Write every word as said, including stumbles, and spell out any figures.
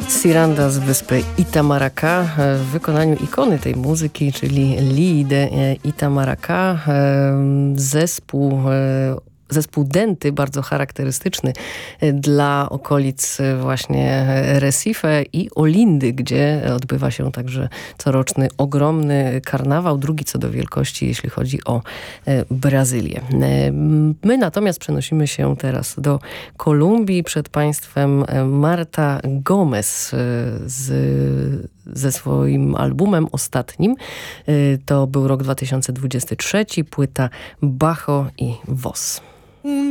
Ciranda z wyspy Itamaracá w wykonaniu ikony tej muzyki, czyli Lee de Itamaracá. Zespół Zespół Denty, bardzo charakterystyczny dla okolic właśnie Recife i Olindy, gdzie odbywa się także coroczny ogromny karnawał, drugi co do wielkości, jeśli chodzi o Brazylię. My natomiast przenosimy się teraz do Kolumbii. Przed Państwem Marta Gomez z, ze swoim albumem ostatnim. To był rok dwa tysiące dwudziesty trzeci, płyta Bajo i Voz.